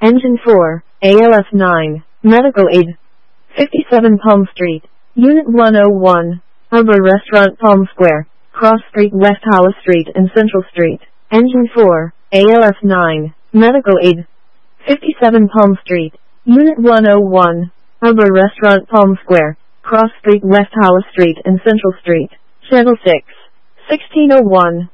Engine 4, ALF 9, Medical Aid. 57 Palm Street, Unit 101, Arbor Restaurant Palm Square, Cross Street West Hollis Street and Central Street. Engine 4, ALF 9, Medical Aid. 57 Palm Street, Unit 101, Arbor Restaurant Palm Square, Cross Street West Hollis Street and Central Street. Channel 6, 1601.